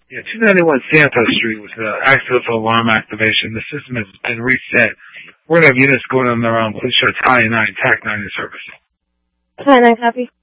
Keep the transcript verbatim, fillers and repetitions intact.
Yeah, two ninety-one Santos Street was the accidental alarm activation. The system has been reset. We're going to have units going on their own. Please show Italian nine, TAC nine in service. Italian nine, copy.